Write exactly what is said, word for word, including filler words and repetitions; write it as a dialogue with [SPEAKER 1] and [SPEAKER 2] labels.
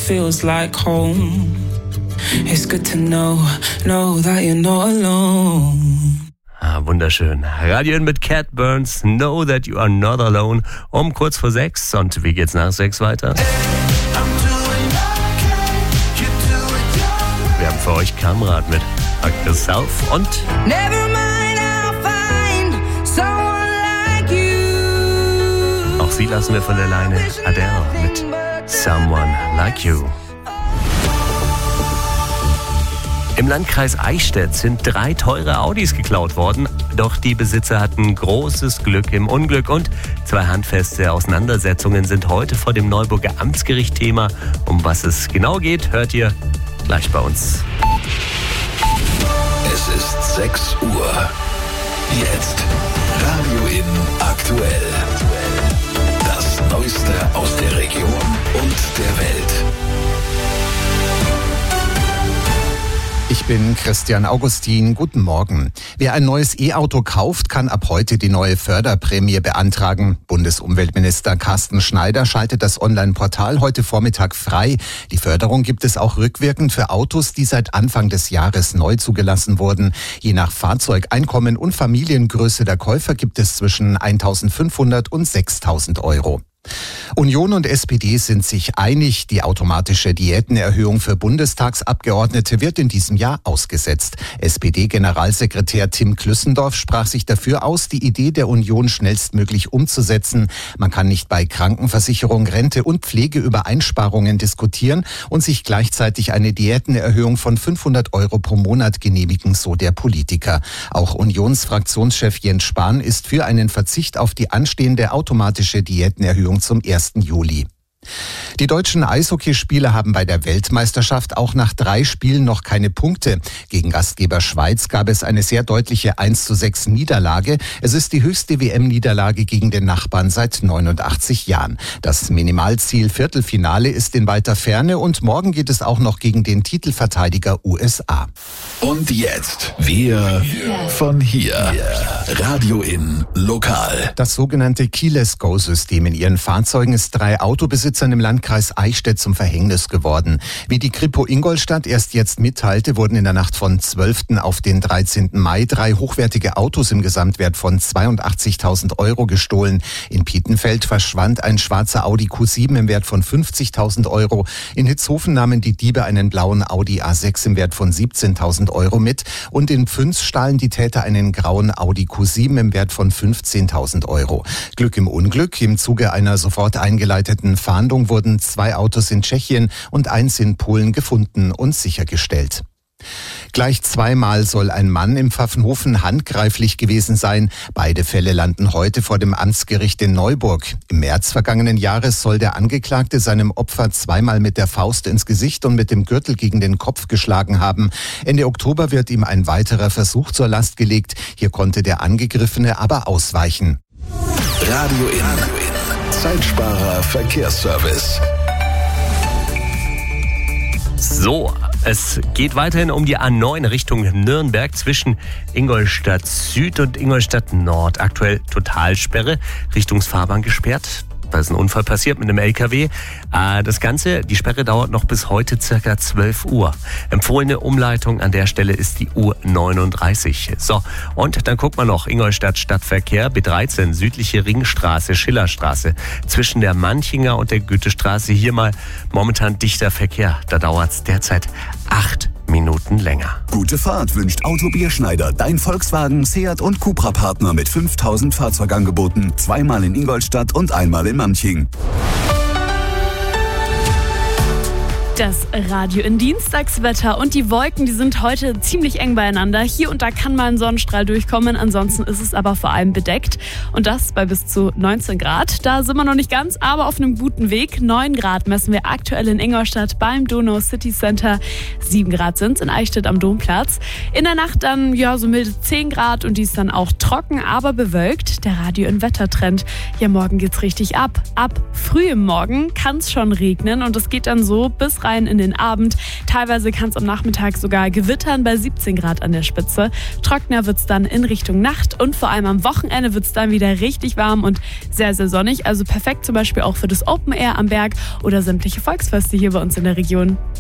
[SPEAKER 1] feels like home. It's good to know, know that you're not alone.
[SPEAKER 2] Ah, wunderschön. Radio N mit Cat Burns, Know That You Are Not Alone, um kurz vor sechs. Und wie geht's nach sechs weiter? Wir haben für euch Kamrat mit Hug Yourself und auch sie lassen wir von der Leine. Adele mit Someone Like You. Im Landkreis Eichstätt sind drei teure Audis geklaut worden, doch die Besitzer hatten großes Glück im Unglück und zwei handfeste Auseinandersetzungen sind heute vor dem Neuburger Amtsgericht Thema. Um was es genau geht, hört ihr gleich bei uns.
[SPEAKER 3] Es ist sechs Uhr. Jetzt Radio N aktuell. Das Neueste aus der Region und der Welt.
[SPEAKER 4] Ich bin Christian Augustin. Guten Morgen. Wer ein neues E-Auto kauft, kann ab heute die neue Förderprämie beantragen. Bundesumweltminister Carsten Schneider schaltet das Online-Portal heute Vormittag frei. Die Förderung gibt es auch rückwirkend für Autos, die seit Anfang des Jahres neu zugelassen wurden. Je nach Fahrzeugeinkommen und Familiengröße der Käufer gibt es zwischen eintausendfünfhundert und sechstausend Euro. Union und S P D sind sich einig, die automatische Diätenerhöhung für Bundestagsabgeordnete wird in diesem Jahr ausgesetzt. S P D-Generalsekretär Tim Klüssendorf sprach sich dafür aus, die Idee der Union schnellstmöglich umzusetzen. Man kann nicht bei Krankenversicherung, Rente und Pflege über Einsparungen diskutieren und sich gleichzeitig eine Diätenerhöhung von fünfhundert Euro pro Monat genehmigen, so der Politiker. Auch Unionsfraktionschef Jens Spahn ist für einen Verzicht auf die anstehende automatische Diätenerhöhung zum ersten Juli. Die deutschen Eishockeyspieler haben bei der Weltmeisterschaft auch nach drei Spielen noch keine Punkte. Gegen Gastgeber Schweiz gab es eine sehr deutliche eins zu sechs Niederlage. Es ist die höchste W M-Niederlage gegen den Nachbarn seit neunundachtzig Jahren. Das Minimalziel Viertelfinale ist in weiter Ferne und morgen geht es auch noch gegen den Titelverteidiger U S A.
[SPEAKER 3] Und jetzt wir von hier. Radio N lokal.
[SPEAKER 4] Das sogenannte Keyless-Go-System in ihren Fahrzeugen ist drei Autobesitzern im Landkreis Eichstätt zum Verhängnis geworden. Wie die Kripo Ingolstadt erst jetzt mitteilte, wurden in der Nacht von zwölften auf den dreizehnten Mai drei hochwertige Autos im Gesamtwert von zweiundachtzigtausend Euro gestohlen. In Pietenfeld verschwand ein schwarzer Audi Q sieben im Wert von fünfzigtausend Euro. In Hitzhofen nahmen die Diebe einen blauen Audi A sechs im Wert von siebzehntausend Euro mit. Und in Pfünz stahlen die Täter einen grauen Audi Q sieben im Wert von fünfzehntausend Euro. Glück im Unglück. Im Zuge einer sofort eingeleiteten Fahndung wurden zwei Autos in Tschechien und eins in Polen gefunden und sichergestellt. Gleich zweimal soll ein Mann im Pfaffenhofen handgreiflich gewesen sein. Beide Fälle landen heute vor dem Amtsgericht in Neuburg. Im März vergangenen Jahres soll der Angeklagte seinem Opfer zweimal mit der Faust ins Gesicht und mit dem Gürtel gegen den Kopf geschlagen haben. Ende Oktober wird ihm ein weiterer Versuch zur Last gelegt. Hier konnte der Angegriffene aber ausweichen.
[SPEAKER 3] Radio N. Zeitsparer Verkehrsservice.
[SPEAKER 2] So, es geht weiterhin um die A neun Richtung Nürnberg zwischen Ingolstadt Süd und Ingolstadt Nord. Aktuell Totalsperre, Richtungsfahrbahn gesperrt. Da ist ein Unfall passiert mit einem L K W. Das Ganze, die Sperre dauert noch bis heute circa zwölf Uhr. Empfohlene Umleitung an der Stelle ist die U neununddreißig. So, und dann guckt man noch Ingolstadt Stadtverkehr B dreizehn, südliche Ringstraße, Schillerstraße. Zwischen der Manchinger und der Goethestraße hier mal momentan dichter Verkehr. Da dauert es derzeit acht Minuten länger.
[SPEAKER 5] Gute Fahrt wünscht Auto Bierschneider, dein Volkswagen, Seat und Cupra-Partner mit fünftausend Fahrzeugangeboten. Zweimal in Ingolstadt und einmal in Manching.
[SPEAKER 6] Das Radio in Dienstagswetter und die Wolken, die sind heute ziemlich eng beieinander. Hier und da kann mal ein Sonnenstrahl durchkommen, ansonsten ist es aber vor allem bedeckt. Und das bei bis zu neunzehn Grad. Da sind wir noch nicht ganz, aber auf einem guten Weg. neun Grad messen wir aktuell in Ingolstadt beim Donau City Center. sieben Grad sind es in Eichstätt am Domplatz. In der Nacht dann ja so milde zehn Grad und die ist dann auch trocken, aber bewölkt. Der Radio in Wettertrend. Ja, morgen geht's richtig ab. Ab früh im Morgen kann es schon regnen und es geht dann so bis rein in den Abend. Teilweise kann es am Nachmittag sogar gewittern bei siebzehn Grad an der Spitze. Trockener wird es dann in Richtung Nacht und vor allem am Wochenende wird es dann wieder richtig warm und sehr, sehr sonnig. Also perfekt zum Beispiel auch für das Open Air am Berg oder sämtliche Volksfeste hier bei uns in der Region.